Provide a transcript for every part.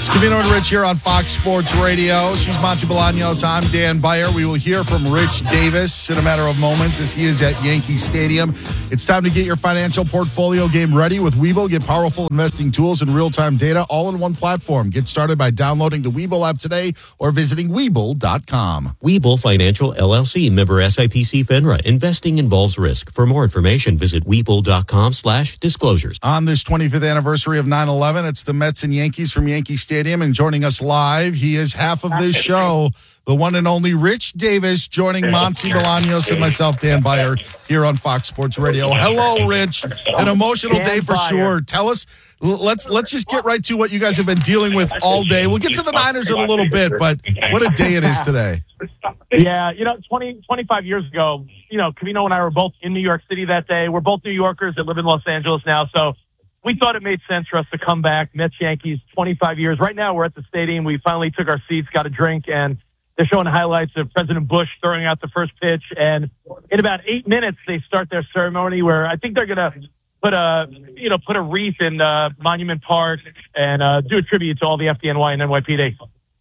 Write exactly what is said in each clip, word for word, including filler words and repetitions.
It's Covino and Rich here on Fox Sports Radio. She's Monty Bolaños. I'm Dan Beyer. We will hear from Rich Davis in a matter of moments as he is at Yankee Stadium. It's time to get your financial portfolio game ready with Webull. Get powerful investing tools and real-time data all in one platform. Get started by downloading the Webull app today or visiting Webull dot com. Webull Financial, L L C, member S I P C FINRA. Investing involves risk. For more information, visit Webull dot com slash disclosures. On this twenty-fifth anniversary of nine eleven, it's the Mets and Yankees from Yankee Stadium, and joining us live, he is half of this show, the one and only Rich Davis, joining Monty Bolaños and myself, Dan Beyer, here on Fox Sports Radio. Hello, Rich. An emotional day for sure. Tell us, let's let's just get right to what you guys have been dealing with all day. We'll get to the Niners in a little bit, but what a day it is today. Yeah, you know, twenty, twenty-five years ago, you know, Covino and I were both in New York City that day. We're both New Yorkers that live in Los Angeles now, so we thought it made sense for us to come back. Mets, Yankees, twenty-five years. Right now, we're at the stadium. We finally took our seats, got a drink, and they're showing highlights of President Bush throwing out the first pitch. And in about eight minutes, they start their ceremony where I think they're going to put a, you know, put a wreath in uh, Monument Park and uh, do a tribute to all the F D N Y and N Y P D.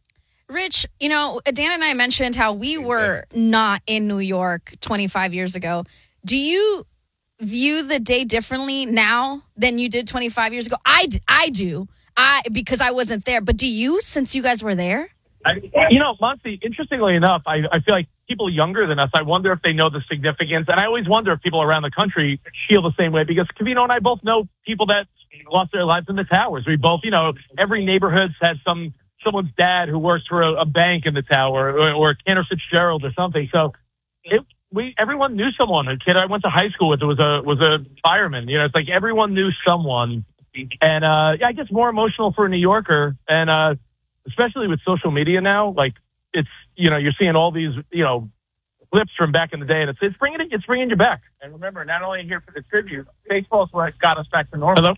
Rich, you know, Dan and I mentioned how we were not in New York twenty-five years ago. Do you view the day differently now than you did twenty-five years ago? I, I do, I because I wasn't there. But do you, since you guys were there? I, you know, Monty, interestingly enough, I, I feel like people younger than us, I wonder if they know the significance. And I always wonder if people around the country feel the same way, because Covino and I both know people that lost their lives in the towers. We both, you know, every neighborhood's had some someone's dad who works for a, a bank in the tower, or, or Cantor Fitzgerald or something. So it, we everyone knew someone. A kid I went to high school with was a was a fireman. You know, it's like everyone knew someone. And uh, yeah, I guess more emotional for a New Yorker, and uh, especially with social media now. Like it's you know you're seeing all these you know clips from back in the day, and it's it's bringing it it's bringing you back. And remember, not only here for the tribute, baseball's what got us back to normal. Hello?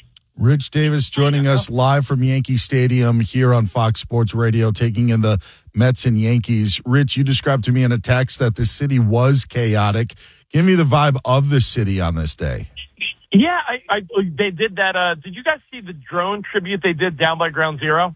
Rich Davis joining us live from Yankee Stadium here on Fox Sports Radio, taking in the Mets and Yankees. Rich, you described to me in a text that the city was chaotic. Give me the vibe of the city on this day. Yeah, I, I they did that. Uh, did you guys see the drone tribute they did down by Ground Zero?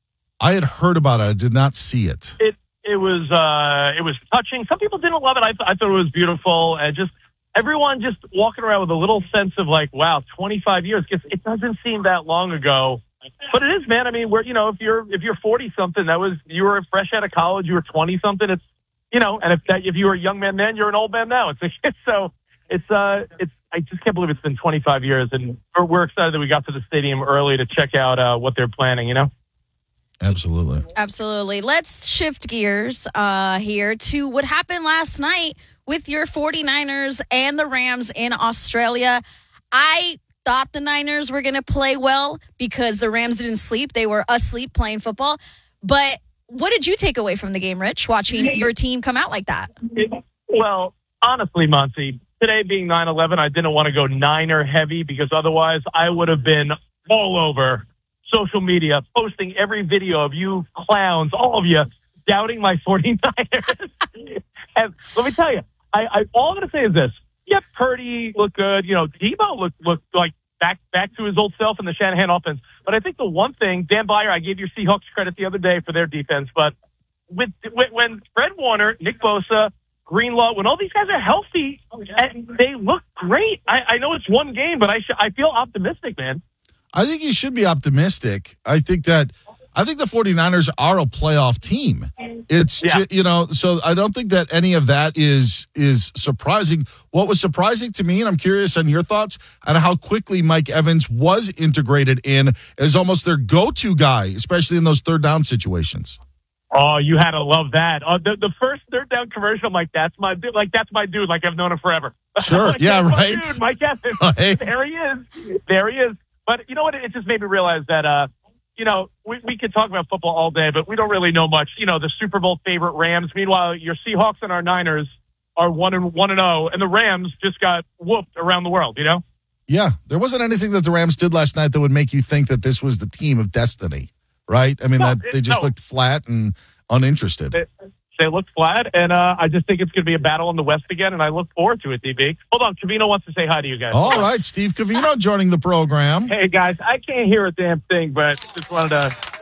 I had heard about it. I did not see it. It it was uh, it was touching. Some people didn't love it. I, th- I thought it was beautiful. And just everyone just walking around with a little sense of like, wow, twenty-five years. Because it doesn't seem that long ago, but it is, man. I mean, we're you know, if you're if you're forty something, that was you were fresh out of college. You were twenty something. It's you know, and if that, if you were a young man then, you're an old man now. It's like, so it's uh it's. I just can't believe it's been twenty-five years, and we're excited that we got to the stadium early to check out uh, what they're planning. You know. Absolutely. Absolutely. Let's shift gears uh, here to what happened last night with your 49ers and the Rams in Australia. I thought the Niners were going to play well because the Rams didn't sleep. They were asleep playing football. But what did you take away from the game, Rich, watching your team come out like that? Well, honestly, Monty, today being nine eleven, I didn't want to go Niner heavy because otherwise I would have been all over social media, posting every video of you clowns, all of you, doubting my 49ers. And let me tell you, I, I all I'm going to say is this. Yeah, Purdy looked good. You know, Debo looked, looked like back back to his old self in the Shanahan offense. But I think the one thing, Dan Beyer, I gave your Seahawks credit the other day for their defense, but with, when Fred Warner, Nick Bosa, Greenlaw, when all these guys are healthy, and they look great. I, I know it's one game, but I sh- I feel optimistic, man. I think you should be optimistic. I think that I think the 49ers are a playoff team. It's yeah. you know, so I don't think that any of that is is surprising. What was surprising to me, and I'm curious on your thoughts on how quickly Mike Evans was integrated in as almost their go-to guy, especially in those third down situations. Oh, you had to love that. Uh, the, the first third down commercial, I'm like, that's my dude. Like, that's my dude. Like, I've known him forever. Sure. like, yeah, right. Dude, Mike Evans. Right. There he is. There he is. But you know what? It just made me realize that, uh, you know, we, we could talk about football all day, but we don't really know much. You know, the Super Bowl favorite Rams. Meanwhile, your Seahawks and our Niners are one and one and oh, and the Rams just got whooped around the world, you know? Yeah. There wasn't anything that the Rams did last night that would make you think that this was the team of destiny, right? I mean, no, that they just no. looked flat and uninterested. It, They look flat, and uh, I just think it's going to be a battle in the West again, and I look forward to it, D B. Hold on, Covino wants to say hi to you guys. All right, Steve Covino joining the program. Hey, guys, I can't hear a damn thing, but just wanted to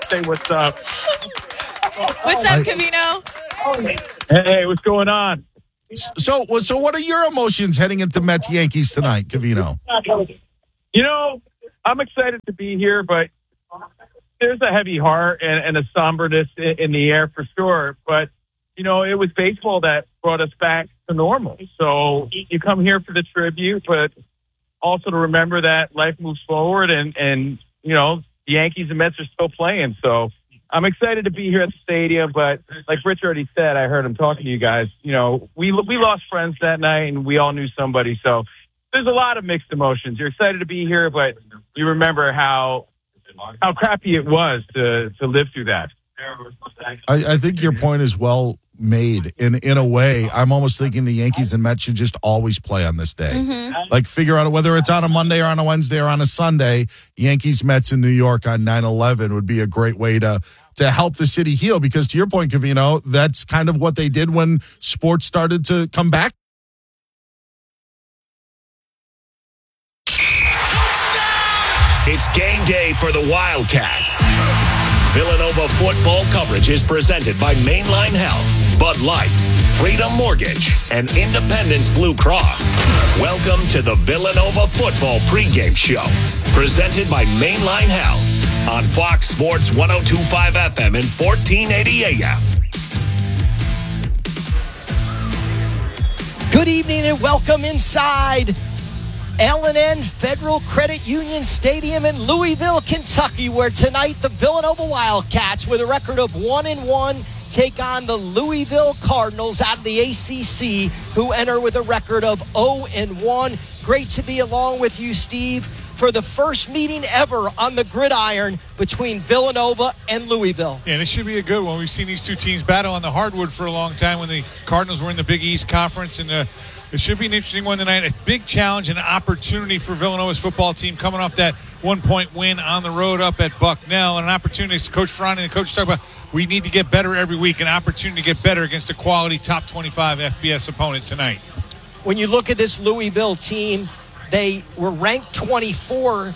say what's up. What's up, Covino? Hey, what's going on? So, so what are your emotions heading into Mets Yankees tonight, Covino? You know, I'm excited to be here, but there's a heavy heart and, and a somberness in, in the air for sure. But, you know, it was baseball that brought us back to normal. So you come here for the tribute, but also to remember that life moves forward and, and you know, the Yankees and Mets are still playing. So I'm excited to be here at the stadium. But like Rich already said, I heard him talking to you guys. You know, we we lost friends that night and we all knew somebody. So there's a lot of mixed emotions. You're excited to be here, but you remember how how crappy it was to, to live through that. I, I think your point is well made. In in a way, I'm almost thinking the Yankees and Mets should just always play on this day. Mm-hmm. Like figure out whether it's on a Monday or on a Wednesday or on a Sunday. Yankees Mets in New York on nine eleven would be a great way to to help the city heal. Because to your point, Covino, that's kind of what they did when sports started to come back. It's game day for the Wildcats. Villanova football coverage is presented by Mainline Health, Bud Light, Freedom Mortgage, and Independence Blue Cross. Welcome to the Villanova football pregame show, presented by Mainline Health on Fox Sports one oh two point five F M and fourteen eighty A M. Good evening and welcome inside L and N Federal Credit Union Stadium in Louisville, Kentucky, where tonight the Villanova Wildcats, with a record of one and one, take on the Louisville Cardinals out of the A C C, who enter with a record of oh and one. Great to be along with you, Steve, for the first meeting ever on the gridiron between Villanova and Louisville. Yeah, this should be a good one. We've seen these two teams battle on the hardwood for a long time when the Cardinals were in the Big East Conference, and uh, it should be an interesting one tonight. A big challenge and opportunity for Villanova's football team coming off that one-point win on the road up at Bucknell, and an opportunity, as Coach Ferrani and the coach talk about, we need to get better every week, an opportunity to get better against a quality top twenty-five F B S opponent tonight. When you look at this Louisville team, they were ranked twenty-four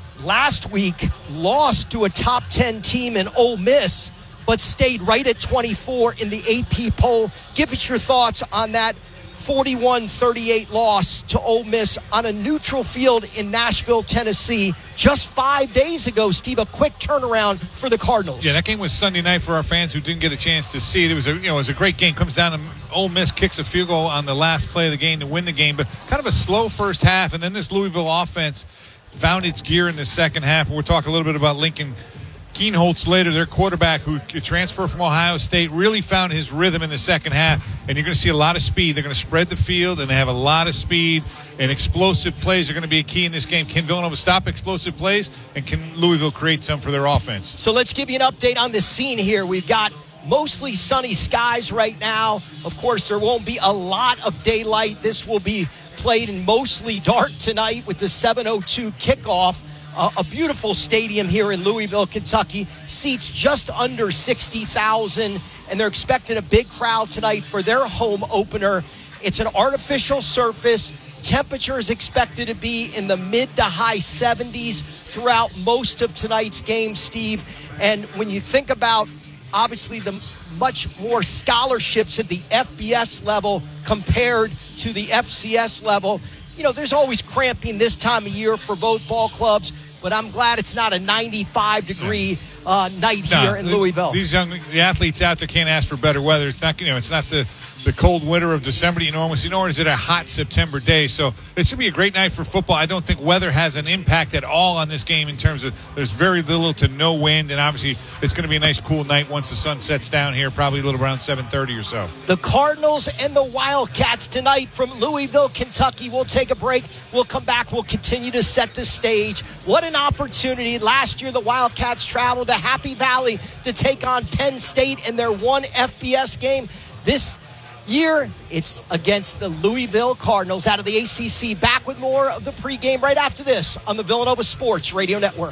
last week, lost to a top ten team in Ole Miss, but stayed right at twenty-four in the A P poll. Give us your thoughts on that forty-one thirty-eight loss to Ole Miss on a neutral field in Nashville, Tennessee. Just five days ago, Steve, a quick turnaround for the Cardinals. Yeah, that game was Sunday night for our fans who didn't get a chance to see it. It was a, you know, it was a great game. Comes down to Ole Miss kicks a field goal on the last play of the game to win the game, but kind of a slow first half, and then this Louisville offense found its gear in the second half. And we'll talk a little bit about Lincoln Kienholz later, their quarterback who transferred from Ohio State, really found his rhythm in the second half, and you're going to see a lot of speed. They're going to spread the field, and they have a lot of speed, and explosive plays are going to be a key in this game. Can Villanova stop explosive plays, and can Louisville create some for their offense? So let's give you an update on the scene here. We've got mostly sunny skies right now. Of course, there won't be a lot of daylight. This will be played in mostly dark tonight with the seven oh two kickoff. Uh, a beautiful stadium here in Louisville, Kentucky. Seats just under sixty thousand, and they're expecting a big crowd tonight for their home opener. It's an artificial surface. Temperature is expected to be in the mid to high seventies throughout most of tonight's game, Steve. And when you think about, obviously, the much more scholarships at the F B S level compared to the F C S level, you know, there's always cramping this time of year for both ball clubs. But I'm glad it's not a ninety-five degree uh, night no, here in the, Louisville. These young the athletes out there can't ask for better weather. It's not, you know, it's not the, the cold winter of December you normally see, nor is it a hot September day. So it should be a great night for football. I don't think weather has an impact at all on this game in terms of there's very little to no wind, and obviously it's going to be a nice cool night once the sun sets down here, probably a little around seven thirty or so. The Cardinals and the Wildcats tonight from Louisville, Kentucky. We'll take a break. We'll come back. We'll continue to set the stage. What an opportunity. Last year, the Wildcats traveled to Happy Valley to take on Penn State in their one F B S game. This year, it's against the Louisville Cardinals out of the A C C. Back with more of the pregame right after this on the Villanova Sports Radio Network.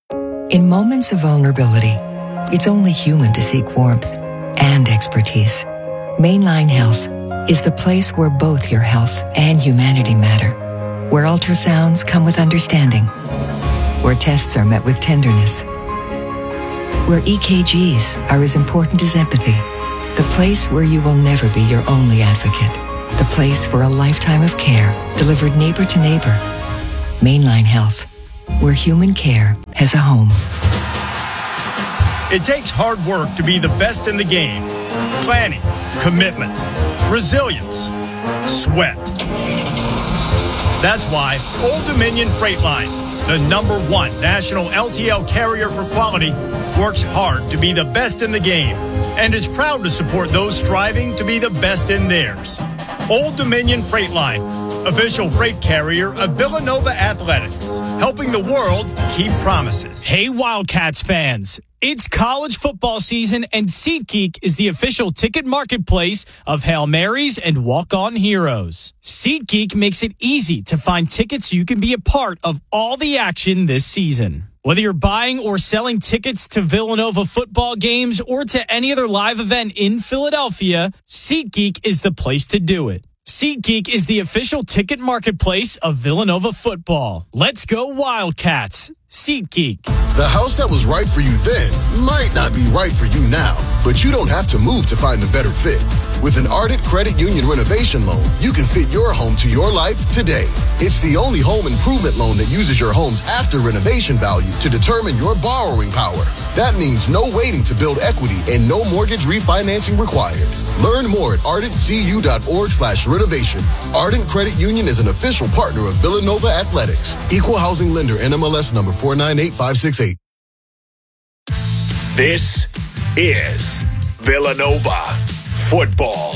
In moments of vulnerability, it's only human to seek warmth and expertise. Mainline Health is the place where both your health and humanity matter, where ultrasounds come with understanding, where tests are met with tenderness, where E K Gs are as important as empathy. The place where you will never be your only advocate. The place for a lifetime of care delivered neighbor to neighbor. Mainline Health, where human care has a home. It takes hard work to be the best in the game. Planning, commitment, resilience, sweat. That's why Old Dominion Freight Line, the number one national L T L carrier for quality, works hard to be the best in the game and is proud to support those striving to be the best in theirs. Old Dominion Freight Line, official freight carrier of Villanova Athletics, helping the world keep promises. Hey Wildcats fans, it's college football season and SeatGeek is the official ticket marketplace of Hail Marys and walk-on heroes. SeatGeek makes it easy to find tickets so you can be a part of all the action this season. Whether you're buying or selling tickets to Villanova football games or to any other live event in Philadelphia, SeatGeek is the place to do it. SeatGeek is the official ticket marketplace of Villanova football. Let's go Wildcats. SeatGeek. The house that was right for you then might not be right for you now, but you don't have to move to find a better fit. With an Ardent Credit Union renovation loan, you can fit your home to your life today. It's the only home improvement loan that uses your home's after renovation value to determine your borrowing power. That means no waiting to build equity and no mortgage refinancing required. Learn more at ardentcu.org slash renovation. Ardent Credit Union is an official partner of Villanova Athletics. Equal housing lender, N M L S number four nine eight five six eight. This is Villanova football.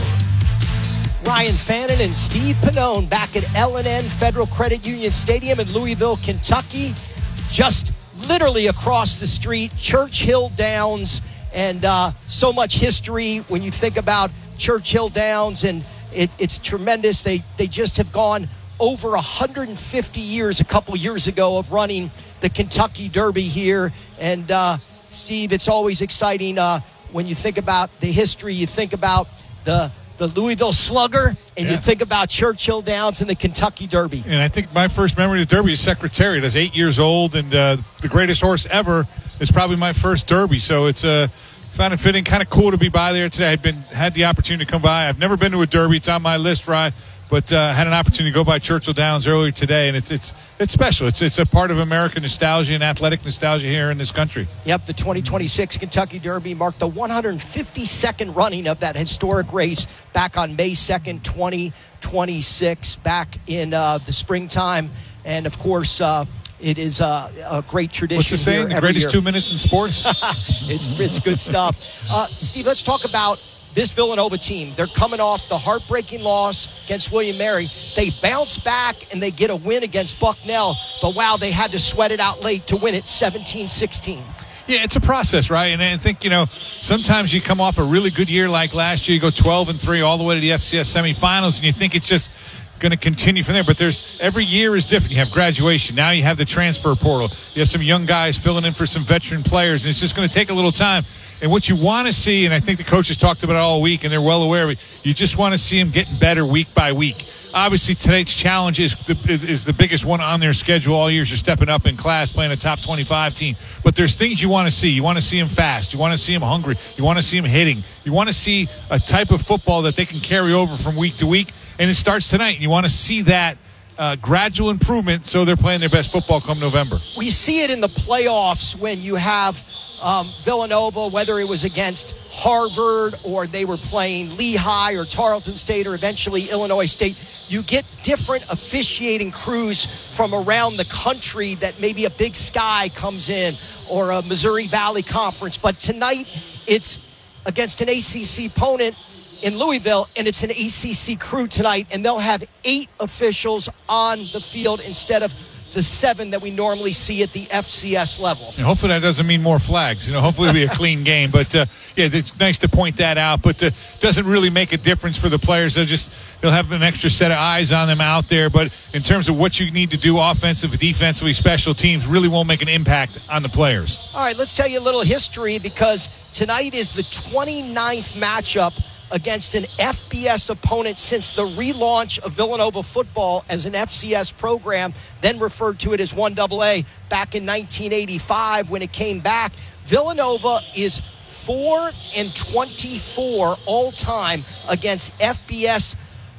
Ryan Fannin and Steve Pannone back at L and N Federal Credit Union Stadium in Louisville, Kentucky. Just literally across the street, Churchill Downs, and uh, so much history when you think about Churchill Downs, and it, it's tremendous. They they just have gone over one hundred fifty years a couple years ago of running the Kentucky Derby here. And uh, Steve, it's always exciting uh, when you think about the history. You think about the the Louisville Slugger, and yeah. you think about Churchill Downs and the Kentucky Derby. And I think my first memory of the Derby is Secretariat. I was eight years old, and uh, the greatest horse ever is probably my first Derby. So it's a uh, found it fitting, kind of cool to be by there today. I've been had the opportunity to come by. I've never been to a Derby. It's on my list, right? But uh, had an opportunity to go by Churchill Downs earlier today, and it's it's it's special. It's it's a part of American nostalgia and athletic nostalgia here in this country. Yep, the twenty twenty-six Kentucky Derby marked the one hundred fifty-second running of that historic race back on May second, twenty twenty-six, back in uh, the springtime. And, of course, uh, it is uh, a great tradition. What's the saying? The greatest year. Two minutes in sports? it's, it's good stuff. Uh, Steve, let's talk about this Villanova team. They're coming off the heartbreaking loss against William Mary. They bounce back and they get a win against Bucknell. But, wow, they had to sweat it out late to win it seventeen sixteen. Yeah, it's a process, right? And I think, you know, sometimes you come off a really good year like last year. You go twelve and three all the way to the F C S semifinals, and you think it's just going to continue from there. But there's every year is different. You have graduation. Now you have the transfer portal. You have some young guys filling in for some veteran players, and it's just going to take a little time. And what you want to see, and I think the coaches talked about it all week, and they're well aware of it, you just want to see them getting better week by week. Obviously, tonight's challenge is the, is the biggest one on their schedule all year. You're stepping up in class, playing a top twenty-five team. But there's things you want to see. You want to see them fast. You want to see them hungry. You want to see them hitting. You want to see a type of football that they can carry over from week to week. And it starts tonight. You want to see that uh, gradual improvement so they're playing their best football come November. We see it in the playoffs when you have um, Villanova, whether it was against Harvard or they were playing Lehigh or Tarleton State or eventually Illinois State. You get different officiating crews from around the country that maybe a Big Sky comes in or a Missouri Valley Conference. But tonight it's against an A C C opponent in Louisville, and it's an A C C crew tonight, and they'll have eight officials on the field instead of the seven that we normally see at the F C S level. And hopefully that doesn't mean more flags. You know, hopefully it'll be a clean game. But, uh, yeah, it's nice to point that out. But it uh, doesn't really make a difference for the players. They'll just they'll have an extra set of eyes on them out there. But in terms of what you need to do offensively, defensively, special teams, really won't make an impact on the players. All right, let's tell you a little history because tonight is the twenty-ninth matchup against an F B S opponent since the relaunch of Villanova football as an F C S program, then referred to it as one double A back in nineteen eighty-five when it came back. Villanova is four and twenty-four all time against F B S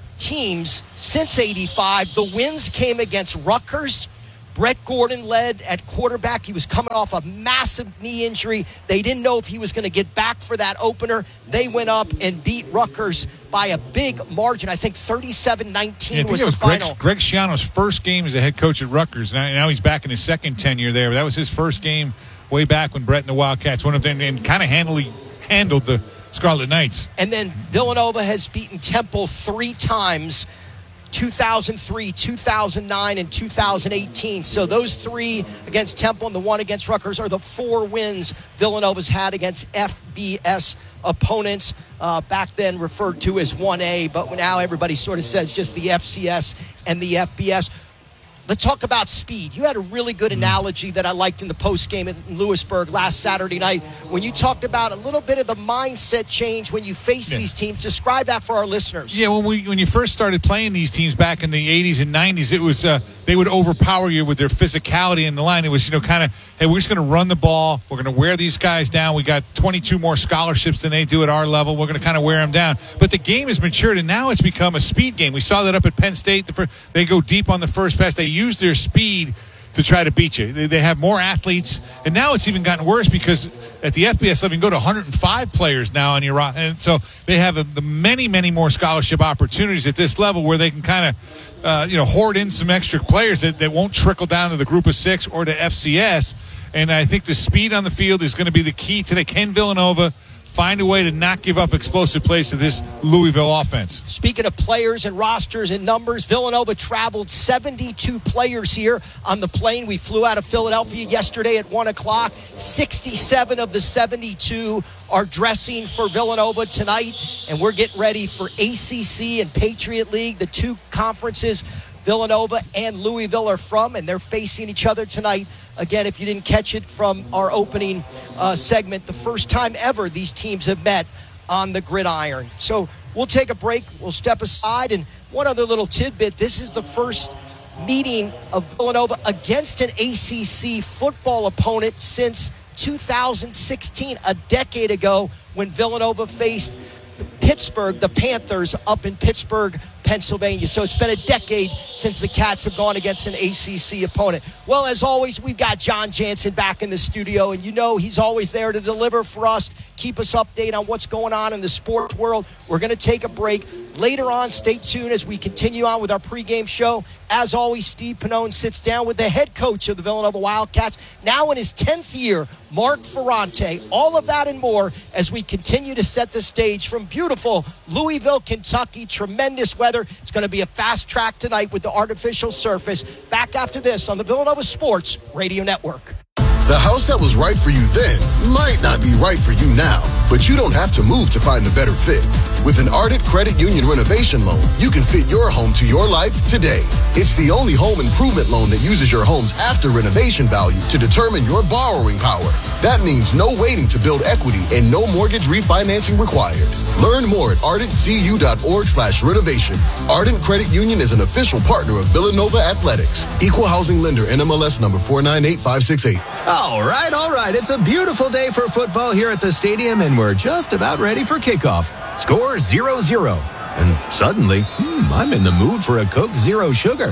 teams since eighty-five. The wins came against Rutgers. Brett Gordon led at quarterback. He was coming off a massive knee injury. They didn't know if he was going to get back for that opener. They went up and beat Rutgers by a big margin. I think thirty-seven nineteen yeah, I think was it was the Greg, final. Greg Schiano's first game as a head coach at Rutgers. Now, now he's back in his second tenure there. That was his first game way back when Brett and the Wildcats went up there and, and kind of handily handled the Scarlet Knights. And then Villanova has beaten Temple three times, two thousand three, two thousand nine, and two thousand eighteen. So those three against Temple and the one against Rutgers are the four wins Villanova's had against F B S opponents, uh, back then referred to as one A, but now everybody sort of says just the F C S and the F B S. Let's talk about speed. You had a really good analogy that I liked in the postgame in Lewisburg last Saturday night when you talked about a little bit of the mindset change when you face yeah. these teams. Describe that for our listeners. Yeah, when we when you first started playing these teams back in the eighties and nineties, it was uh, they would overpower you with their physicality in the line. It was, you know, kind of, hey, we're just going to run the ball. We're going to wear these guys down. We got twenty-two more scholarships than they do at our level. We're going to kind of wear them down. But the game has matured, and now it's become a speed game. We saw that up at Penn State. The first, they go deep on the first pass. They use their speed to try to beat you. They, they have more athletes, and now it's even gotten worse because at the F B S level, you can go to one hundred five players now on your roster, and so they have a, the many, many more scholarship opportunities at this level where they can kind of, uh, you know, hoard in some extra players that, that won't trickle down to the group of six or to F C S. And I think the speed on the field is going to be the key today. Can Villanova find a way to not give up explosive plays to this Louisville offense? Speaking of players and rosters and numbers, Villanova traveled seventy-two players here on the plane. We flew out of Philadelphia yesterday at one o'clock. sixty-seven of the seventy-two are dressing for Villanova tonight, and we're getting ready for A C C and Patriot League, the two conferences Villanova and Louisville are from, and they're facing each other tonight. Again, if you didn't catch it from our opening uh, segment, the first time ever these teams have met on the gridiron. So we'll take a break. We'll step aside. And one other little tidbit, this is the first meeting of Villanova against an A C C football opponent since two thousand sixteen, a decade ago, when Villanova faced Pittsburgh, the Panthers, up in Pittsburgh, Pennsylvania. So it's been a decade since the Cats have gone against an A C C opponent. Well, as always, we've got John Jansen back in the studio, and you know he's always there to deliver for us, keep us updated on what's going on in the sports world. We're going to take a break. Later on, stay tuned as we continue on with our pregame show. As always, Steve Pannone sits down with the head coach of the Villanova Wildcats, now in his tenth year, Mark Ferrante. All of that and more as we continue to set the stage from beautiful Louisville, Kentucky. Tremendous weather. It's going to be a fast track tonight with the artificial surface. Back after this on the Villanova Sports Radio Network. The house that was right for you then might not be right for you now, but you don't have to move to find a better fit. With an Ardent Credit Union renovation loan, you can fit your home to your life today. It's the only home improvement loan that uses your home's after renovation value to determine your borrowing power. That means no waiting to build equity and no mortgage refinancing required. Learn more at ardentcu.org slash renovation. Ardent Credit Union is an official partner of Villanova Athletics. Equal housing lender, N M L S number four nine eight five six eight. All right, all right. It's a beautiful day for football here at the stadium, and we're just about ready for kickoff. Score zero zero. And suddenly, hmm, I'm in the mood for a Coke Zero Sugar.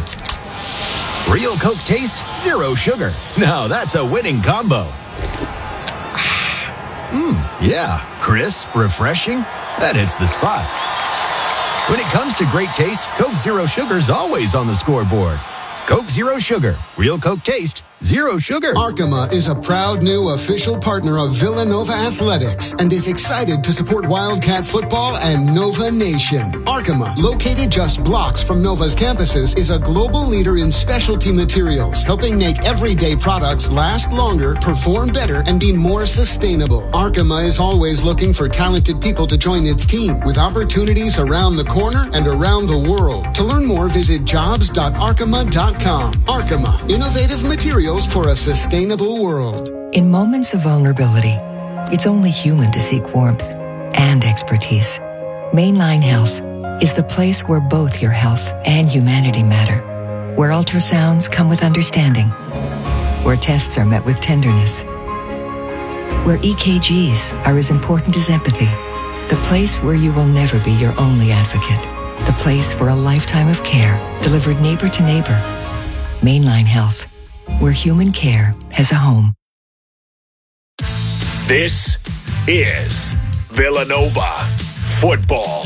Real Coke taste, zero sugar. Now that's a winning combo. Mmm, yeah, crisp, refreshing. That hits the spot. When it comes to great taste, Coke Zero Sugar's always on the scoreboard. Coke Zero Sugar. Real Coke taste. Zero sugar. Arkema is a proud new official partner of Villanova Athletics and is excited to support Wildcat football and Nova Nation. Arkema, located just blocks from Nova's campuses, is a global leader in specialty materials, helping make everyday products last longer, perform better, and be more sustainable. Arkema is always looking for talented people to join its team, with opportunities around the corner and around the world. To learn more, visit jobs dot arkema dot com. Arkema, innovative materials for a sustainable world. In moments of vulnerability, it's only human to seek warmth and expertise. Mainline Health is the place where both your health and humanity matter, where ultrasounds come with understanding, where tests are met with tenderness, where E K Gs are as important as empathy, the place where you will never be your only advocate, the place for a lifetime of care delivered neighbor to neighbor. Mainline Health, where human care has a home. This is Villanova Football.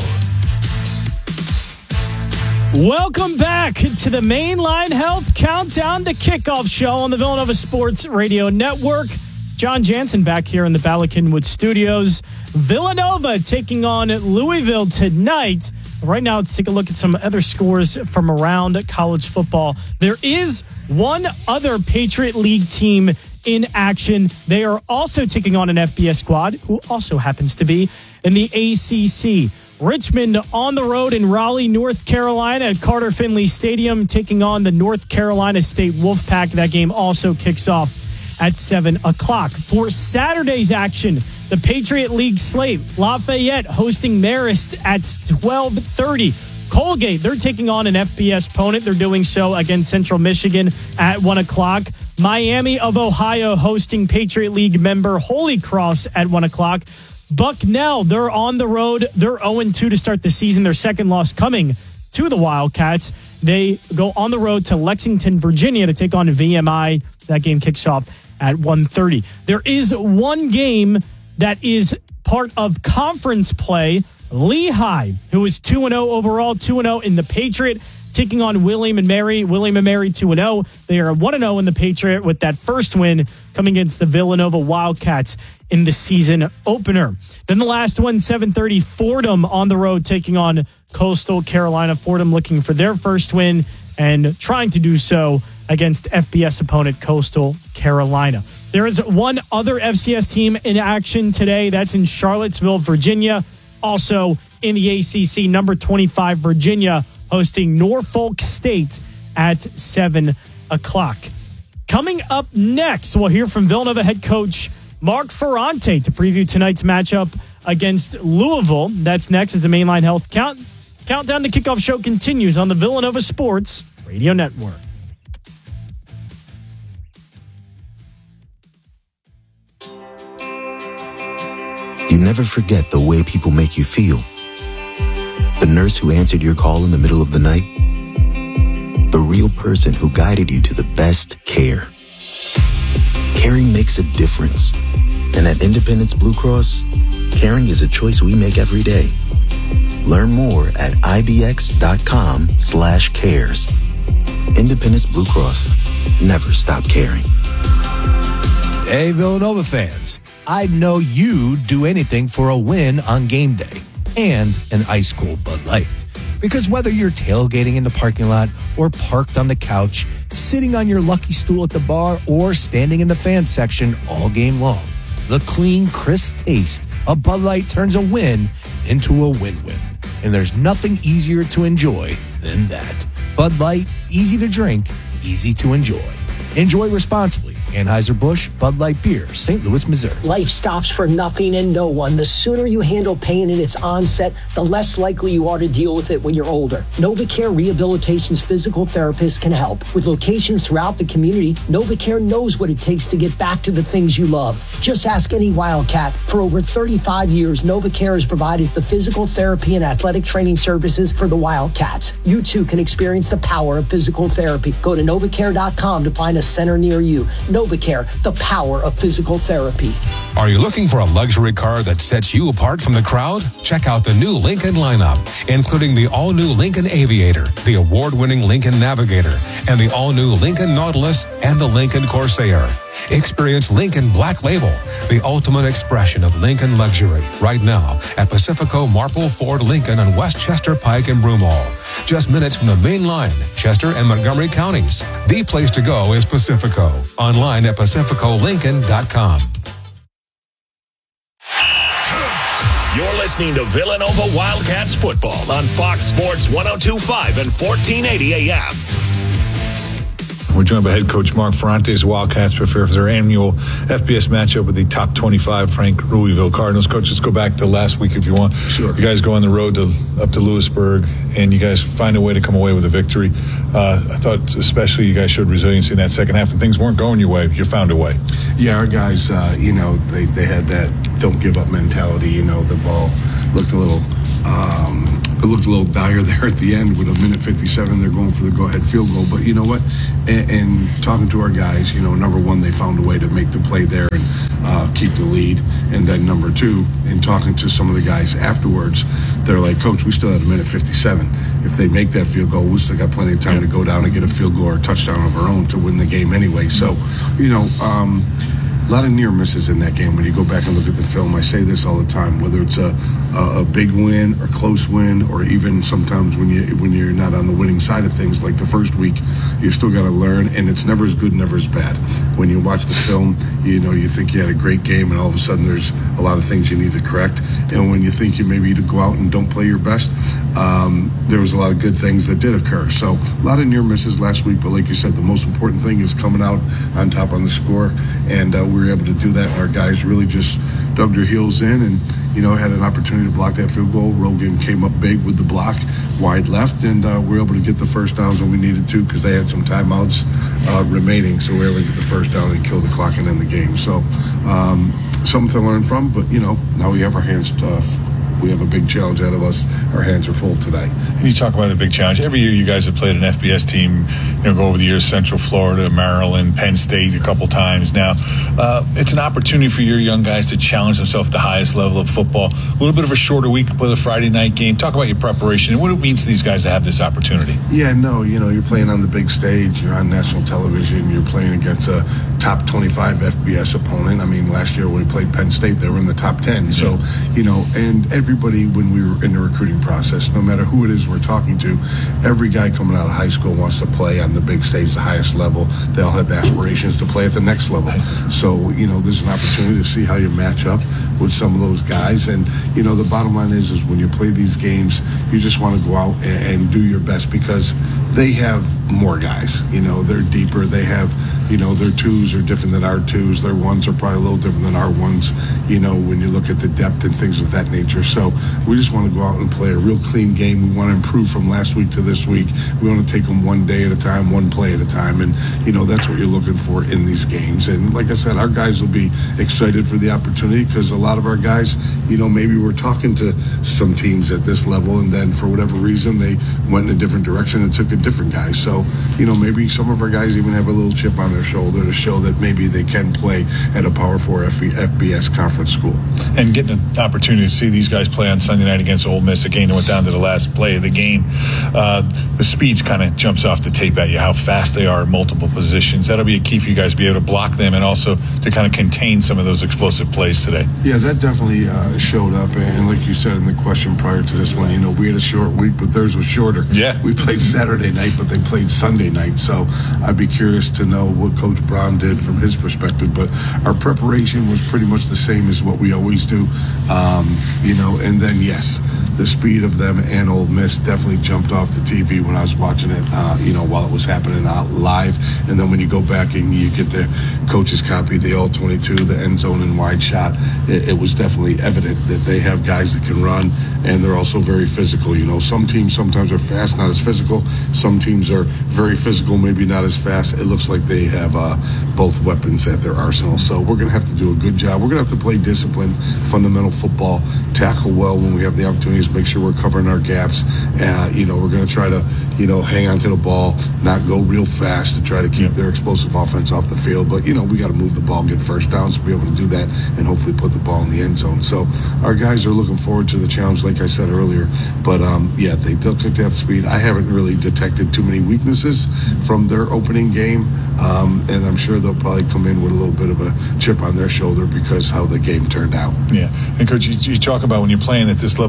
Welcome back to the Mainline Health Countdown to Kickoff show on the Villanova Sports Radio Network. John Jansen back here in the Bala Cynwyd Studios. Villanova taking on Louisville tonight. Right now, let's take a look at some other scores from around college football. There is one other Patriot League team in action. They are also taking on an F B S squad, who also happens to be in the A C C. Richmond on the road in Raleigh, North Carolina at Carter Finley Stadium, taking on the North Carolina State Wolfpack. That game also kicks off at seven o'clock. For Saturday's action, the Patriot League slate, Lafayette hosting Marist at twelve thirty. Colgate, they're taking on an F B S opponent. They're doing so against Central Michigan at one o'clock. Miami of Ohio hosting Patriot League member Holy Cross at one o'clock. Bucknell, they're on the road. They're oh and two to start the season. Their second loss coming to the Wildcats. They go on the road to Lexington, Virginia to take on V M I. That game kicks off at one thirty. There is one game that is part of conference play. Lehigh, who is two and oh overall, two and oh in the Patriot, taking on William and Mary. William and Mary two and oh. They are one and oh in the Patriot with that first win coming against the Villanova Wildcats in the season opener. Then the last one, seven thirty, Fordham on the road taking on Coastal Carolina. Fordham looking for their first win and trying to do so against F B S opponent Coastal Carolina. There is one other F C S team in action today. That's in Charlottesville, Virginia. Also in the A C C, number twenty-five, Virginia, hosting Norfolk State at seven o'clock. Coming up next, we'll hear from Villanova head coach Mark Ferrante to preview tonight's matchup against Louisville. That's next as the Mainline Health Count Countdown to Kickoff show continues on the Villanova Sports Radio Network. You never forget the way people make you feel. The nurse who answered your call in the middle of the night. The real person who guided you to the best care. Caring makes a difference. And at Independence Blue Cross, caring is a choice we make every day. Learn more at ibx.com slash cares. Independence Blue Cross. Never stop caring. Hey, Villanova fans. I'd know you'd do anything for a win on game day and an ice-cold Bud Light. Because whether you're tailgating in the parking lot or parked on the couch, sitting on your lucky stool at the bar, or standing in the fan section all game long, the clean, crisp taste of Bud Light turns a win into a win-win. And there's nothing easier to enjoy than that. Bud Light, easy to drink, easy to enjoy. Enjoy responsibly. Anheuser-Busch Bud Light Beer, Saint Louis, Missouri. Life stops for nothing and no one. The sooner you handle pain in its onset, the less likely you are to deal with it when you're older. NovaCare Rehabilitation's physical therapists can help. With locations throughout the community, NovaCare knows what it takes to get back to the things you love. Just ask any Wildcat. For over thirty-five years, NovaCare has provided the physical therapy and athletic training services for the Wildcats. You too can experience the power of physical therapy. Go to novacare dot com to find a center near you. NovaCare, the power of physical therapy. Are you looking for a luxury car that sets you apart from the crowd? Check out the new Lincoln lineup, including the all-new Lincoln Aviator, the award-winning Lincoln Navigator, and the all-new Lincoln Nautilus and the Lincoln Corsair. Experience Lincoln Black Label, the ultimate expression of Lincoln luxury, right now at Pacifico Marple Ford Lincoln on Westchester Pike and Broomall. Just minutes from the main line, Chester and Montgomery counties. The place to go is Pacifico. Online at pacifico lincoln dot com. You're listening to Villanova Wildcats football on Fox Sports one oh two point five and fourteen eighty A M. We're joined by head coach Mark Ferrante as Wildcats prepare for their annual F B S matchup with the top twenty-five ranked Louisville Cardinals. Coach, let's go back to last week if you want. Sure. You guys go on the road to up to Lewisburg, and you guys find a way to come away with a victory. Uh, I thought especially you guys showed resiliency in that second half. When things weren't going your way, you found a way. Yeah, our guys, uh, you know, they, they had that don't give up mentality. You know, the ball looked a little um, it looked a little dire there at the end with a minute fifty-seven. They're going for the go-ahead field goal. But you know what? And, and talking to our guys, you know, number one, they found a way to make the play there and uh, keep the lead. And then number two, in talking to some of the guys afterwards, they're like, Coach, we still had a minute fifty-seven. If they make that field goal, we still got plenty of time to go down and get a field goal or a touchdown of our own to win the game anyway. So, you know, um, a lot of near misses in that game. When you go back and look at the film, I say this all the time, whether it's a, a, a big win or close win, or even sometimes when, you, when you're not on the winning side of things, like the first week, you still got to learn, and it's never as good, never as bad. When you watch the film, you know, you think you had a great game, and all of a sudden there's a lot of things you need to correct. And when you think you maybe to go out and don't play your best, um, there was a lot of good things that did occur. So a lot of near misses last week, but like you said, the most important thing is coming out on top on the score, and uh, we were able to do that. And our guys really just dug their heels in and, you know, had an opportunity to block that field goal. Rogan came up big with the block, wide left, and uh, we were able to get the first downs when we needed to because they had some timeouts uh, remaining. So we were able to get the first down and kill the clock and end the game. So um, something to learn from, but, you know, now we have our hands tough. We have a big challenge ahead of us. Our hands are full today. And you talk about the big challenge. Every year you guys have played an F B S team, you know, go over the years, Central Florida, Maryland, Penn State a couple times now. Uh, it's an opportunity for your young guys to challenge themselves at the highest level of football. A little bit of a shorter week with a Friday night game. Talk about your preparation and what it means to these guys to have this opportunity. Yeah, no, you know, you're playing on the big stage. You're on national television. You're playing against a top twenty-five F B S opponent. I mean, last year when we played Penn State, they were in the top ten. So, you know, and every Everybody, when we were in the recruiting process, no matter who it is we're talking to, every guy coming out of high school wants to play on the big stage, the highest level. They all have aspirations to play at the next level. So, you know, there's an opportunity to see how you match up with some of those guys. And, you know, the bottom line is, is when you play these games, you just want to go out and, and do your best because they have more guys. You know, they're deeper. They have, you know, their twos are different than our twos. Their ones are probably a little different than our ones, you know, when you look at the depth and things of that nature. So we just want to go out and play a real clean game. We want to improve from last week to this week. We want to take them one day at a time, one play at a time. And, you know, that's what you're looking for in these games. And like I said, our guys will be excited for the opportunity because a lot of our guys, you know, maybe we're talking to some teams at this level and then for whatever reason they went in a different direction and took a different guy. So, you know, maybe some of our guys even have a little chip on their shoulder to show that maybe they can play at a Power Four F B S conference school. And getting an opportunity to see these guys play on Sunday night against Ole Miss, a game that went down to the last play of the game, uh, the speeds kind of jumps off the tape at you, how fast they are in multiple positions. That'll be a key for you guys to be able to block them and also to kind of contain some of those explosive plays today. Yeah, that definitely uh, showed up. And like you said in the question prior to this one, you know, we had a short week, but theirs was shorter. Yeah. We played Saturday night, but they played Sunday night. So I'd be curious to know what Coach Brown did from his perspective. But our preparation was pretty much the same as what we always do. Um, you know, and then, yes, the speed of them and Ole Miss definitely jumped off the T V when I was watching it, uh, you know, while it was happening out live. And then when you go back and you get the coach's copy, the all twenty-two, the end zone and wide shot, it, it was definitely evident that they have guys that can run and they're also very physical. You know, some teams sometimes are fast, not as physical. Some teams are very physical, maybe not as fast. It looks like they have uh, both weapons at their arsenal. So we're going to have to do a good job. We're going to have to play discipline, fundamental football, tackle well when we have the opportunities, make sure we're covering our gaps. Uh, you know, we're going to try to, you know, hang on to the ball, not go real fast to try to keep their explosive offense off the field. But, you know, we got to move the ball, get first downs to be able to do that and hopefully put the ball in the end zone. So our guys are looking forward to the challenge, like I said earlier. But, um, yeah, they took it at speed. I haven't really detected too many weaknesses from their opening game. Um, and I'm sure they'll probably come in with a little bit of a chip on their shoulder because how the game turned out. Yeah. And, Coach, you, you talk about when you're playing at this level, you know,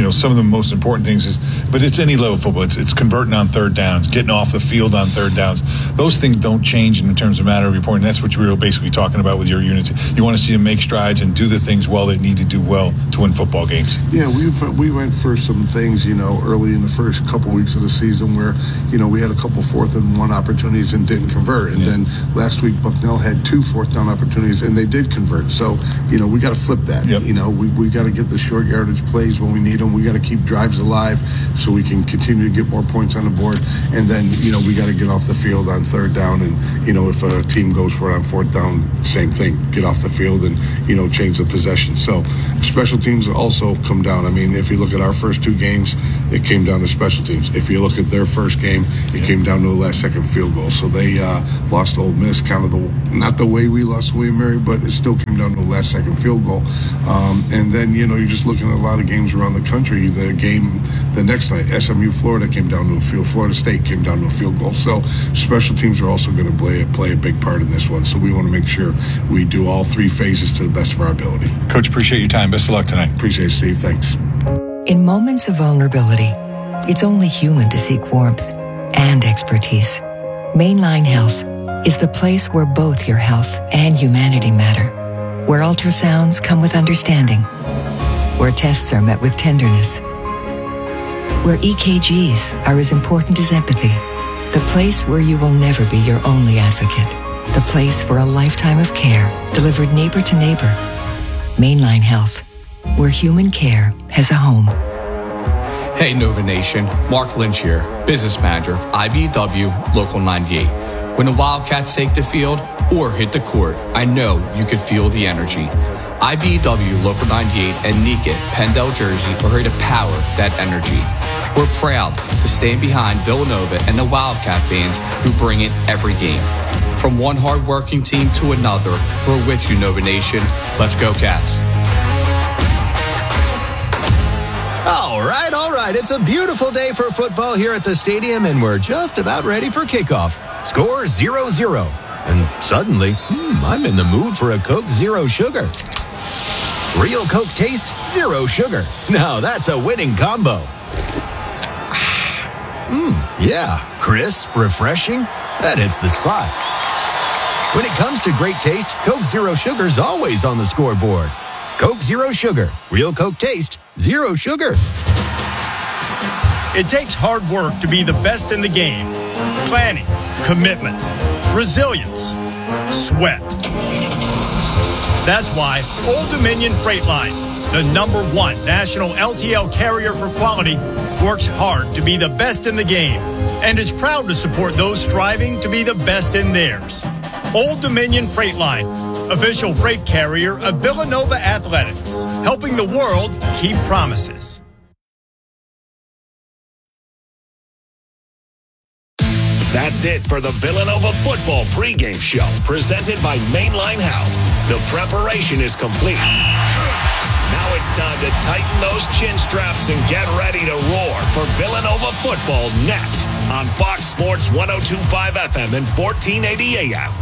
know, some of the most important things is, but it's any level of football. It's, it's converting on third downs, getting off the field on third downs. Those things don't change in terms of matter of reporting. That's what you're basically talking about with your units. You want to see them make strides and do the things well they need to do well to win football games. Yeah, we've we went for some things, you know, early in the first couple weeks of the season where, you know, we had a couple fourth and one opportunities and didn't convert. And yeah. then last week, Bucknell had two fourth down opportunities and they did convert. So, you know, we got to flip that. Yep. You know, we, we got to get the short yardage plays when we need them. We got to keep drives alive so we can continue to get more points on the board. And then, you know, we got to get off the field on third down. And, you know, if a team goes for it on fourth down, same thing. Get off the field and, you know, change the possession. So special teams also come down. I mean, if you look at our first two games, it came down to special teams. If you look at their first game, it yeah. came down to the last second field goal. So they uh, lost to Ole Miss, kind of the not the way we lost to William Mary, but it still came down to the last second field goal. Um, and then, you know, you're just looking at a lot of games around the country. The game the next night, S M U Florida came down to a field. Florida State came down to a field goal. So special teams are also going to play play a big part in this one. So we want to make sure we do all three phases to the best of our ability. Coach, appreciate your time. Best of luck tonight. Appreciate it, Steve. Thanks. In moments of vulnerability, it's only human to seek warmth and expertise. Mainline Health is the place where both your health and humanity matter, where ultrasounds come with understanding, where tests are met with tenderness, where E K Gs are as important as empathy, the place where you will never be your only advocate, the place for a lifetime of care delivered neighbor to neighbor. Mainline Health, where human care has a home. Hey Nova Nation, Mark Lynch here, business manager of I B W Local ninety-eight. When the Wildcats take the field or hit the court, I know you could feel the energy. I B W Local ninety-eight and Niket, Pendel Jersey are here to power that energy. We're proud to stand behind Villanova and the Wildcat fans who bring it every game. From one hard-working team to another, we're with you, Nova Nation. Let's go, Cats. All right, all right. It's a beautiful day for football here at the stadium, and we're just about ready for kickoff. Score zero zero. And suddenly, hmm, I'm in the mood for a Coke Zero Sugar. Real Coke taste, zero sugar. Now that's a winning combo. Mmm, yeah, crisp, refreshing. That hits the spot. When it comes to great taste, Coke Zero Sugar's always on the scoreboard. Coke Zero Sugar. Real Coke taste, zero sugar. It takes hard work to be the best in the game. Planning, commitment, resilience, sweat. That's why Old Dominion Freight Line, the number one national L T L carrier for quality, works hard to be the best in the game and is proud to support those striving to be the best in theirs. Old Dominion Freight Line, official freight carrier of Villanova Athletics, helping the world keep promises. That's it for the Villanova football pregame show, presented by Mainline Health. The preparation is complete. Now it's time to tighten those chin straps and get ready to roar for Villanova football next on Fox Sports one oh two point five F M and fourteen eighty A M.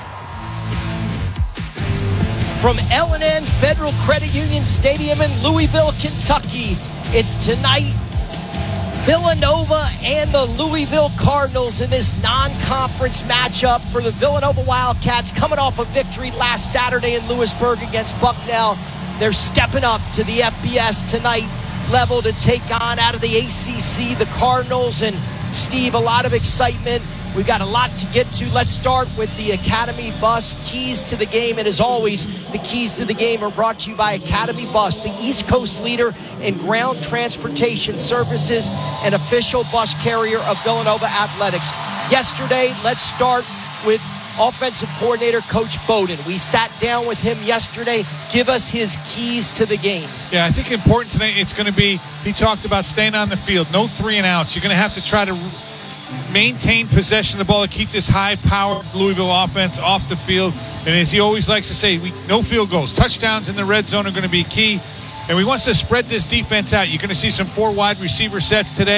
From L and N Federal Credit Union Stadium in Louisville, Kentucky, it's tonight Villanova and the Louisville Cardinals in this non-conference matchup for the Villanova Wildcats, coming off a victory last Saturday in Lewisburg against Bucknell. They're stepping up to the F B S tonight level to take on, out of the A C C, the Cardinals. And Steve, a lot of excitement. We've got a lot to get to. Let's start with the Academy Bus keys to the game. And as always, the keys to the game are brought to you by Academy Bus, the East Coast leader in ground transportation services and official bus carrier of Villanova Athletics. Yesterday, let's start with offensive coordinator Coach Bowden. We sat down with him yesterday. Give us his keys to the game. Yeah, I think important today, it's going to be, he talked about staying on the field, no three and outs. You're going to have to try to maintain possession of the ball to keep this high-powered Louisville offense off the field. And as he always likes to say, we no field goals. Touchdowns in the red zone are going to be key. And we want to spread this defense out. You're going to see some four wide receiver sets today.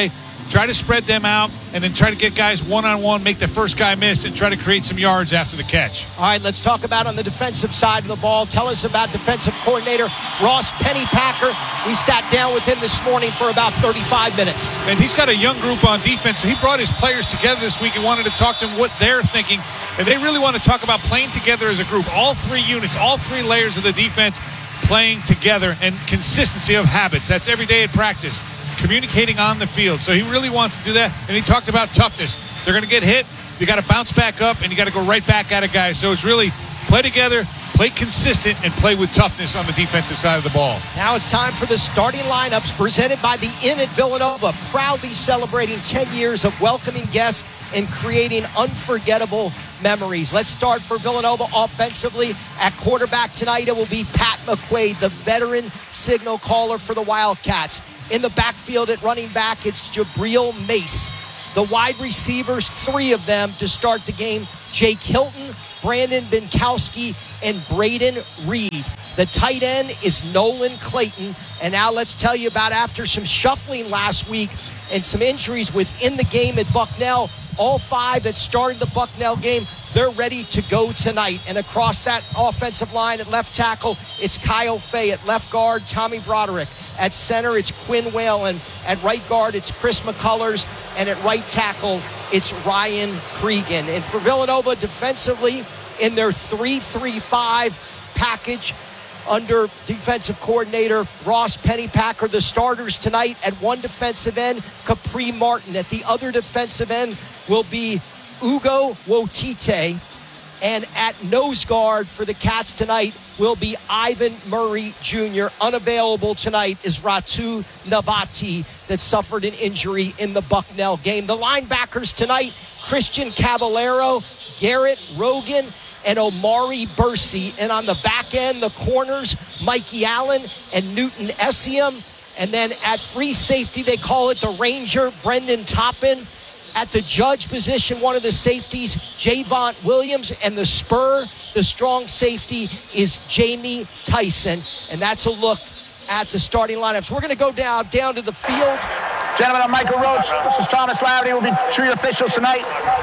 try to spread them out, and then try to get guys one-on-one, make the first guy miss, and try to create some yards after the catch. All right, let's talk about on the defensive side of the ball. Tell us about defensive coordinator Ross Pennypacker. We sat down with him this morning for about thirty-five minutes. And he's got a young group on defense, so he brought his players together this week and wanted to talk to them what they're thinking. And they really want to talk about playing together as a group. All three units, all three layers of the defense playing together, and consistency of habits. That's every day at practice. Communicating on the field. So he really wants to do that. And he talked about toughness. They're going to get hit. You got to bounce back up, and you got to go right back at it, guys. So it's really play together, play consistent, and play with toughness on the defensive side of the ball. Now it's time for the starting lineups presented by the Inn at Villanova, proudly celebrating ten years of welcoming guests and creating unforgettable memories. Let's start for Villanova offensively. At quarterback tonight, it will be Pat McQuaid, the veteran signal caller for the Wildcats. In the backfield at running back, it's Jabril Mace. The wide receivers, three of them to start the game, Jake Hilton, Brandon Binkowski, and Braden Reed. The tight end is Nolan Clayton. And now let's tell you about, after some shuffling last week and some injuries within the game at Bucknell, all five that started the Bucknell game, they're ready to go tonight. And across that offensive line at left tackle, it's Kyle Fay. At left guard, Tommy Broderick. At center, it's Quinn Whalen. At right guard, it's Chris McCullers. And at right tackle, it's Ryan Cregan. And for Villanova, defensively, in their three three five package under defensive coordinator Ross Pennypacker, the starters tonight at one defensive end, Capri Martin. At the other defensive end will be Ugo Wotite. And at nose guard for the Cats tonight will be Ivan Murray Junior Unavailable tonight is Ratu Nabati, that suffered an injury in the Bucknell game. The linebackers tonight, Christian Caballero, Garrett Rogan, and Omari Bursey. And on the back end, the corners, Mikey Allen and Newton Essium. And then at free safety, they call it the Ranger, Brendan Toppin. At the judge position, one of the safeties, Javon Williams. And the spur, the strong safety, is Jamie Tyson. And that's a look at the starting lineups. We're going to go down, down to the field. Gentlemen, I'm Michael Roach. This is Thomas Laverty. We'll be two officials tonight.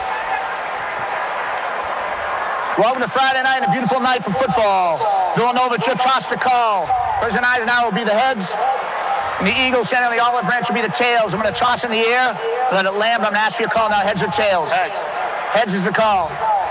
Welcome to Friday night, and a beautiful night for football. Villanova should toss the call. President Eisenhower will be the heads, and the Eagle center and the olive branch will be the tails. I'm going to toss in the air, let it land. I'm going to ask for your call now, heads or tails? Heads. Heads is the call.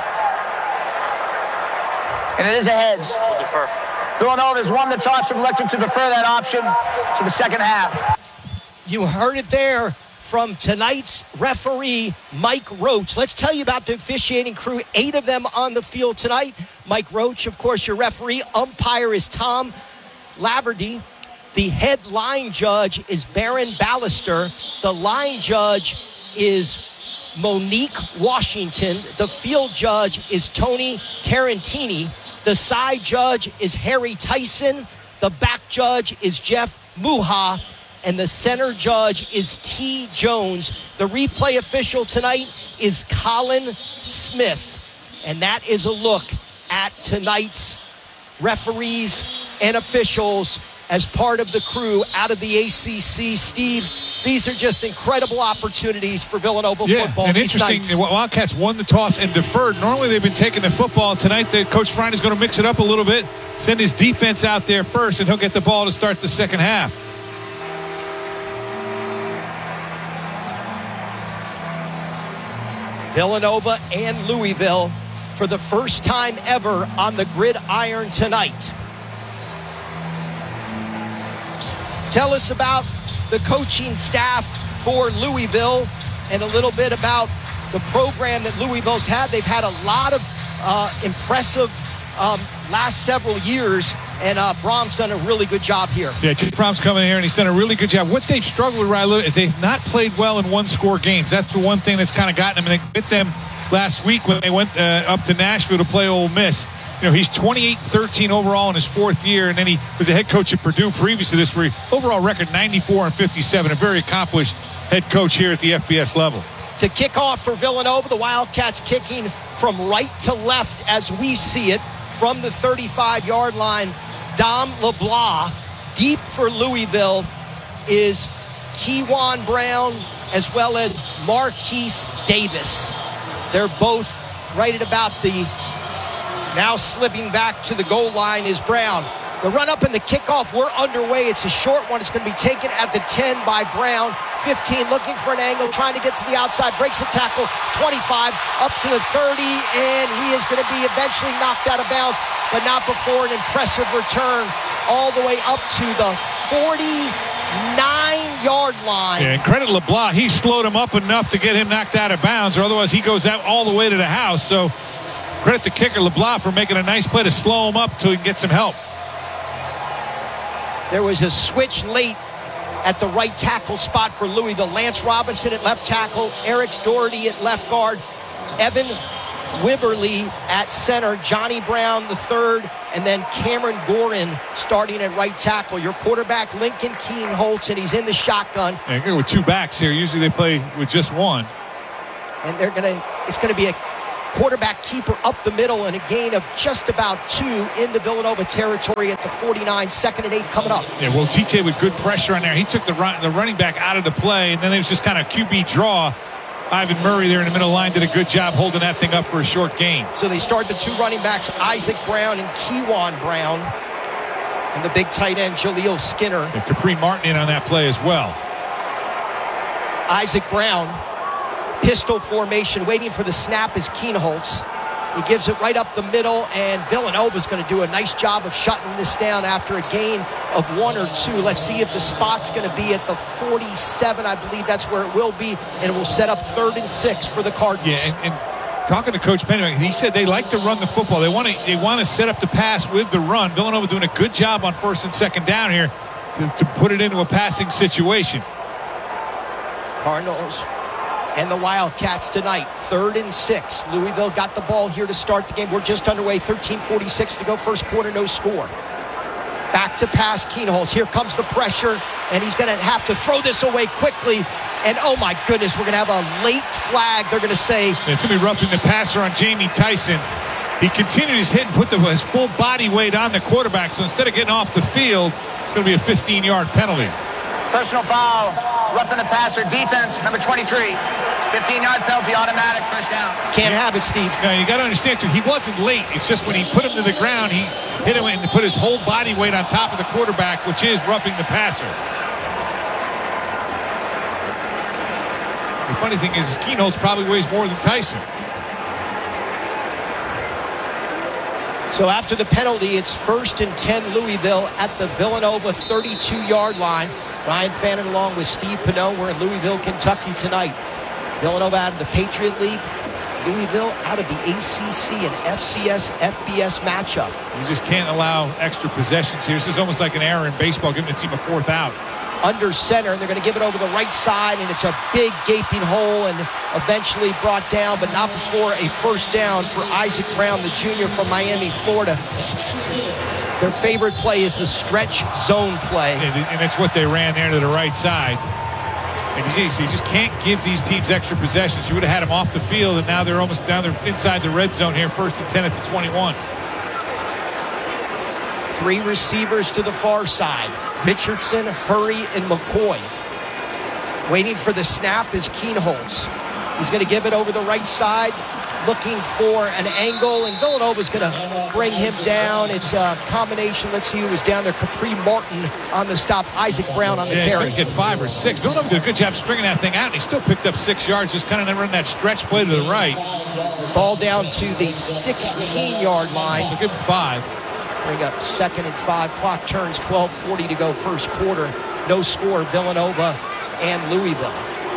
And it is a heads. We'll defer. Villanova has won the toss and elected to defer that option to the second half. You heard it there from tonight's referee, Mike Roach. Let's tell you about the officiating crew, eight of them on the field tonight. Mike Roach, of course, your referee. Umpire is Tom Laverty. The head line judge is Baron Ballister. The line judge is Monique Washington. The field judge is Tony Tarantini. The side judge is Harry Tyson. The back judge is Jeff Muha. And the center judge is T. Jones. The replay official tonight is Colin Smith. And that is a look at tonight's referees and officials as part of the crew out of the A C C. Steve, these are just incredible opportunities for Villanova yeah, football. And these interesting, nights. the Wildcats won the toss and deferred. Normally they've been taking the football. Tonight, the Coach Fryne is going to mix it up a little bit, send his defense out there first, and he'll get the ball to start the second half. Villanova and Louisville for the first time ever on the gridiron tonight. Tell us about the coaching staff for Louisville and a little bit about the program that Louisville's had. They've had a lot of uh, impressive um, last several years, and uh, Brom's done a really good job here. Yeah, Chip Brom's coming here, and he's done a really good job. What they've struggled with, Riley, is they've not played well in one-score games. That's the one thing that's kind of gotten them. And they hit them last week when they went uh, up to Nashville to play Ole Miss. You know, he's twenty-eight thirteen overall in his fourth year, and then he was the head coach at Purdue previous to this, where he, overall record ninety-four and fifty-seven, a very accomplished head coach here at the F B S level. To kick off for Villanova, the Wildcats kicking from right to left as we see it from the thirty-five-yard line. Dom LeBlanc. Deep for Louisville is Kewan Brown, as well as Marquise Davis. They're both right at about the, now slipping back to the goal line is Brown. The run up and the kickoff, we're underway. It's a short one. It's going to be taken at the ten by Brown. fifteen, looking for an angle, trying to get to the outside, breaks the tackle, twenty-five, up to the thirty, and he is going to be eventually knocked out of bounds, but not before an impressive return all the way up to the forty-nine-yard line. Yeah, and credit LeBlanc. He slowed him up enough to get him knocked out of bounds, or otherwise he goes out all the way to the house. So credit the kicker, LeBlanc, for making a nice play to slow him up until he can get some help. There was a switch late at the right tackle spot for Louisville. Lance Robinson at left tackle, Eric Doherty at left guard, Evan Wibberly at center, Johnny Brown the third, and then Cameron Gorin starting at right tackle. Your quarterback, Lincoln Keenholz, and he's in the shotgun. Yeah, they're with two backs here. Usually they play with just one. And they're gonna. It's going to be a quarterback keeper up the middle and a gain of just about two into Villanova territory at the forty-nine, second and eight coming up. Yeah, well, T J with good pressure on there. He took the run, the running back out of the play, and then it was just kind of Q B draw. Ivan Murray there in the middle line did a good job holding that thing up for a short gain. So they start the two running backs, Isaac Brown and Kewan Brown, and the big tight end, Jaleel Skinner. And Capri Martin in on that play as well. Isaac Brown, pistol formation, waiting for the snap is Keenholz. He gives it right up the middle, and Villanova's going to do a nice job of shutting this down after a gain of one or two. Let's see if the spot's going to be at the forty-seven. I believe that's where it will be, and it will set up third and six for the Cardinals. Yeah, and, and talking to Coach Penny, he said they like to run the football. They want to they want to set up the pass with the run. Villanova doing a good job on first and second down here to, to put it into a passing situation. Cardinals and the Wildcats tonight, third and six. Louisville got the ball here to start the game. We're just underway, thirteen forty-six to go, first quarter, no score. Back to pass, Keenholz. Here comes the pressure, and he's going to have to throw this away quickly. And oh my goodness, we're going to have a late flag. They're going to say it's going to be roughing the passer on Jamie Tyson. He continued his hit and put the, his full body weight on the quarterback. So instead of getting off the field, it's going to be a fifteen-yard penalty. Personal foul, roughing the passer, defense, number twenty-three. fifteen-yard penalty, automatic, first down. Can't have it, Steve. Now, you got to understand, too, he wasn't late. It's just when he put him to the ground, he hit him and put his whole body weight on top of the quarterback, which is roughing the passer. The funny thing is, is Keenholz probably weighs more than Tyson. So after the penalty, it's first and ten Louisville at the Villanova thirty-two-yard line. Ryan Fannin along with Steve Pineau. We're in Louisville, Kentucky tonight. Villanova out of the Patriot League. Louisville out of the A C C and F C S F B S matchup. You just can't allow extra possessions here. This is almost like an error in baseball, giving the team a fourth out. Under center, and they're going to give it over the right side, and it's a big gaping hole and eventually brought down, but not before a first down for Isaac Brown, the junior from Miami, Florida. Their favorite play is the stretch zone play. And it's what they ran there to the right side. And you see, you just can't give these teams extra possessions. You would have had them off the field, and now they're almost down there inside the red zone here, first and ten at the twenty-one. Three receivers to the far side. Richardson, Hurry, and McCoy. Waiting for the snap is Keenholz. He's going to give it over the right side, looking for an angle, and Villanova's going to bring him down. It's a combination. Let's see who was down there. Capri Martin on the stop. Isaac Brown on the yeah, carry. He's going to get five or six. Villanova did a good job stringing that thing out, and he still picked up six yards, just kind of running that stretch play to the right. Ball down to the sixteen-yard line. So give him five. Bring up second and five. Clock turns, twelve forty to go first quarter. No score, Villanova and Louisville.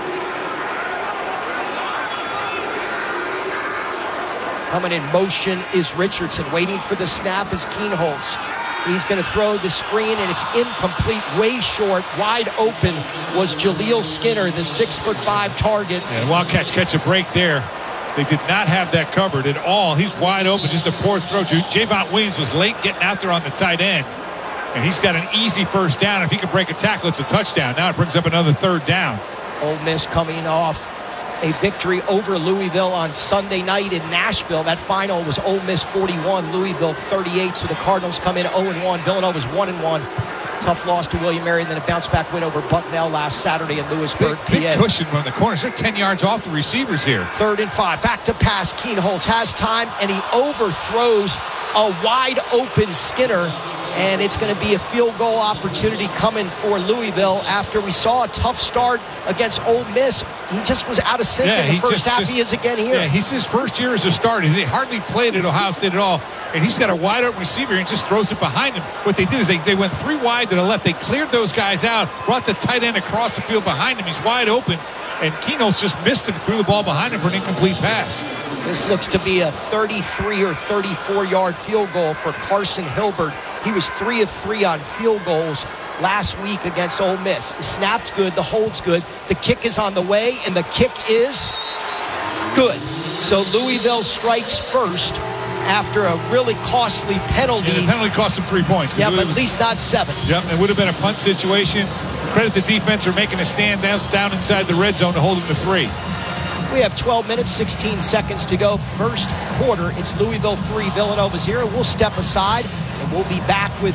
Coming in motion is Richardson. Waiting for the snap is Keenholz. He's going to throw the screen, and it's incomplete, way short. Wide open was Jaleel Skinner, the six foot five target. Yeah, Wildcats catch a break there. They did not have that covered at all. He's wide open, just a poor throw. Javon Williams was late getting out there on the tight end, and he's got an easy first down. If he can break a tackle, it's a touchdown. Now it brings up another third down. Ole Miss coming off a victory over Louisville on Sunday night in Nashville. That final was Ole Miss forty-one, Louisville thirty-eight. So the Cardinals come in oh and one. Villanova's one and one. Tough loss to William Mary, and then a bounce-back win over Bucknell last Saturday in Lewisburg, Big, P A. big cushion on the corners. They're ten yards off the receivers here. Third and five. Back to pass. Keenholz has time, and he overthrows a wide-open Skinner. And it's going to be a field goal opportunity coming for Louisville after we saw a tough start against Ole Miss. He just was out of sync Yeah, in the he first just- half. just- He is again here. Yeah, he's his first year as a starter. He hardly played at Ohio State at all. And he's got a wide open receiver and just throws it behind him. What they did is they, they went three wide to the left. They cleared those guys out, brought the tight end across the field behind him. He's wide open. And Keenholz just missed him, threw the ball behind him for an incomplete pass. This looks to be a thirty-three or thirty-four yard field goal for Carson Hilbert. He was three of three on field goals last week against Ole Miss. The snap's good, the hold's good, the kick is on the way, and the kick is good. So Louisville strikes first after a really costly penalty. Yeah, the penalty cost him three points. Yeah, but It was- at least not seven. Yep, it would have been a punt situation. Credit the defense for making a stand down, down inside the red zone to hold him to three. We have twelve minutes, sixteen seconds to go. First quarter, it's Louisville three, Villanova zero. We'll step aside, and we'll be back with